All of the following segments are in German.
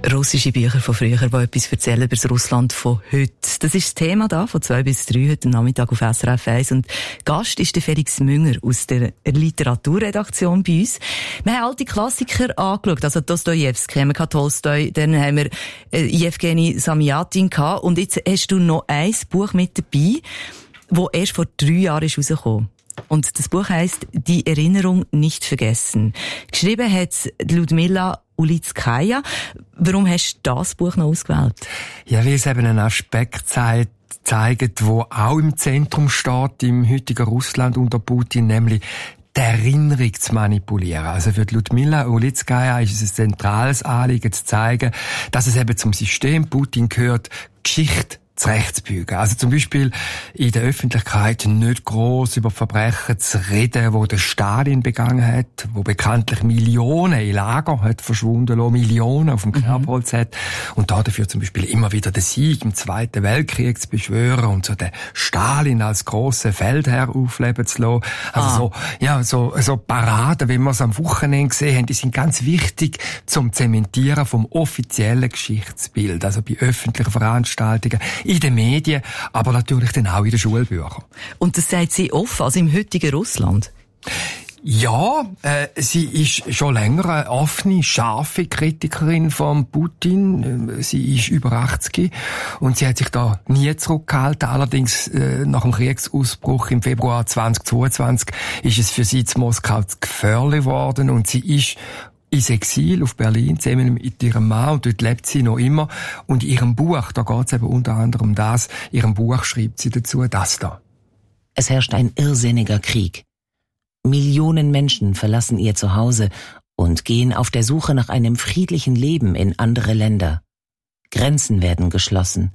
Russische Bücher von früher, die etwas erzählen über das Russland von heute. Das ist das Thema da, von 2 bis 3 heute Nachmittag auf SRF 1. Und Gast ist der Felix Münger aus der Literaturredaktion bei uns. Wir haben alte Klassiker angeschaut, also Dostojewski, haben wir Tolstoi, dann haben wir Jewgeni Samjatin gehabt. Und jetzt hast du noch ein Buch mit dabei, das erst vor 3 Jahren ist rausgekommen. Und das Buch heisst «Die Erinnerung nicht vergessen». Geschrieben hat Ludmila Ulitskaya. Warum hast du das Buch noch ausgewählt? Ja, weil es eben einen Aspekt zeigt, der auch im Zentrum steht, im heutigen Russland unter Putin, nämlich die Erinnerung zu manipulieren. Also für Ludmila Ulitskaya ist es ein zentrales Anliegen zu zeigen, dass es eben zum System Putin gehört, Geschichte zurechtzubiegen. Also zum Beispiel in der Öffentlichkeit nicht gross über Verbrechen zu reden, wo der Stalin begangen hat, wo bekanntlich Millionen in Lager hat verschwunden lassen, Millionen auf dem Kerbholz hat, und dafür zum Beispiel immer wieder den Sieg im Zweiten Weltkrieg zu beschwören und so den Stalin als grossen Feldherr aufleben zu lassen. Also so Paraden, wie wir es am Wochenende gesehen haben, die sind ganz wichtig zum Zementieren vom offiziellen Geschichtsbild, also bei öffentlichen Veranstaltungen, in den Medien, aber natürlich dann auch in den Schulbüchern. Und das sagt sie offen, also im heutigen Russland? Ja, sie ist schon länger eine offene, scharfe Kritikerin von Putin. Sie ist über 80 und sie hat sich da nie zurückgehalten. Allerdings nach dem Kriegsausbruch im Februar 2022 ist es für sie zu Moskau zu gefährlich geworden und sie ist ins Exil auf Berlin, zusammen mit ihrem Mann, und dort lebt sie noch immer. Und in ihrem Buch, da geht es eben unter anderem um das, in ihrem Buch schreibt sie dazu das da. Es herrscht ein irrsinniger Krieg. Millionen Menschen verlassen ihr Zuhause und gehen auf der Suche nach einem friedlichen Leben in andere Länder. Grenzen werden geschlossen.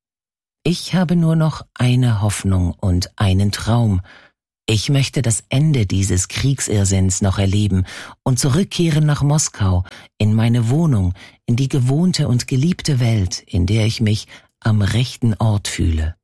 Ich habe nur noch eine Hoffnung und einen Traum. Ich möchte das Ende dieses Kriegsirrsinns noch erleben und zurückkehren nach Moskau, in meine Wohnung, in die gewohnte und geliebte Welt, in der ich mich am rechten Ort fühle.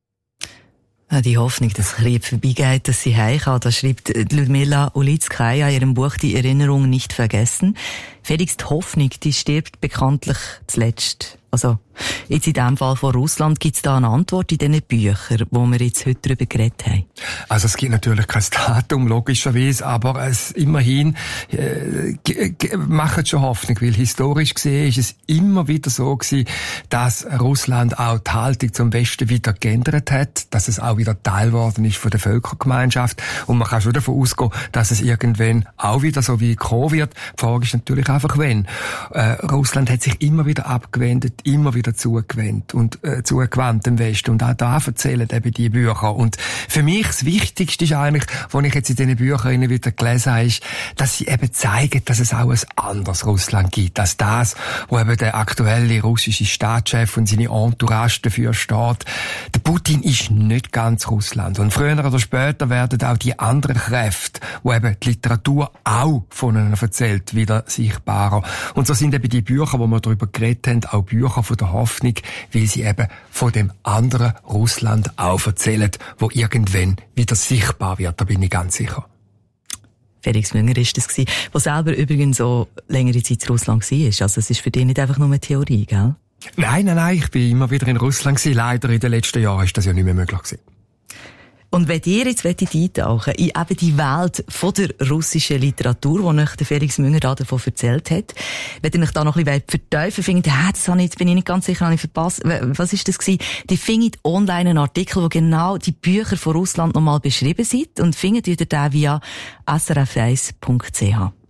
Die Hoffnung, dass Krieg vorbeigeht, dass sie heim kann, das schreibt Ludmila Ulitskaya in ihrem Buch «Die Erinnerung nicht vergessen». Felix, die Hoffnung, die stirbt bekanntlich zuletzt. Also, jetzt in dem Fall von Russland, gibt es da eine Antwort in diesen Büchern, wo wir jetzt heute darüber geredet haben? Also es gibt natürlich kein Datum, logischerweise, aber es immerhin macht schon Hoffnung, weil historisch gesehen ist es immer wieder so gewesen, dass Russland auch die Haltung zum Westen wieder geändert hat, dass es auch wieder Teil geworden ist von der Völkergemeinschaft, und man kann schon davon ausgehen, dass es irgendwann auch wieder so wie kommen wird. Die Frage ist natürlich einfach, wenn. Russland hat sich immer wieder abgewendet, immer wieder zugewandt dem Westen, und auch da erzählen eben die Bücher. Und für mich das Wichtigste ist eigentlich, was ich jetzt in diesen Büchern wieder gelesen habe, ist, dass sie eben zeigen, dass es auch ein anderes Russland gibt, als das, wo eben der aktuelle russische Staatschef und seine Entourage dafür steht. Der Putin ist nicht ganz Russland, und früher oder später werden auch die anderen Kräfte, wo eben die Literatur auch von ihnen erzählt, wieder sichtbarer. Und so sind eben die Bücher, wo wir darüber geredet haben, auch Bücher von der Hoffnung, weil sie eben von dem anderen Russland auch erzählen, wo irgendwann wieder sichtbar wird, da bin ich ganz sicher. Felix Münger ist das gewesen, der selber übrigens so längere Zeit in Russland war. Also es ist für dich nicht einfach nur eine Theorie, gell? Nein, ich bin immer wieder in Russland gewesen. Leider in den letzten Jahren ist das ja nicht mehr möglich gewesen. Und wenn ihr jetzt eintauchen in eben die Welt von der russischen Literatur, die euch der Felix Münger davon erzählt hat, wenn ihr euch da noch ein bisschen vertiefen findet, jetzt bin ich nicht ganz sicher, habe ich verpasst, was ist das gewesen? Die findet online einen Artikel, wo genau die Bücher von Russland nochmal beschrieben sind, und findet ihr den via srf1.ch.